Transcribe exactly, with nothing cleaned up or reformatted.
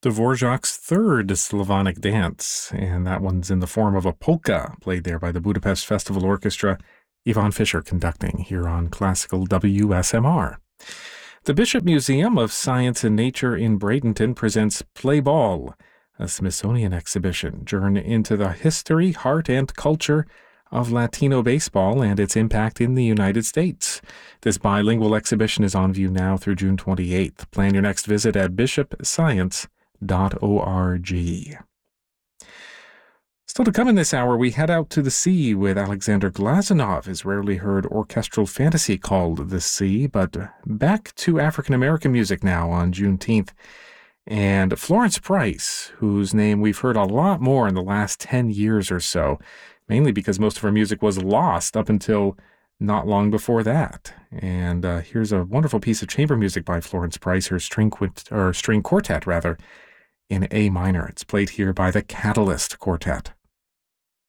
Dvorak's third Slavonic dance, and that one's in the form of a polka, played there by the Budapest Festival Orchestra, Yvonne Fisher conducting here on Classical W S M R. The Bishop Museum of Science and Nature in Bradenton presents Play Ball, a Smithsonian exhibition, journey into the history, heart, and culture of Latino baseball and its impact in the United States. This bilingual exhibition is on view now through June twenty-eighth. Plan your next visit at bishop science dot org. Still to come in this hour, we head out to the sea with Alexander Glazunov, his rarely heard orchestral fantasy called The Sea, but back to African-American music now on Juneteenth. And Florence Price, whose name we've heard a lot more in the last ten years or so, mainly because most of her music was lost up until not long before that. And uh, here's a wonderful piece of chamber music by Florence Price, her string, quint- or string quartet, rather, in A minor. It's played here by the Catalyst Quartet.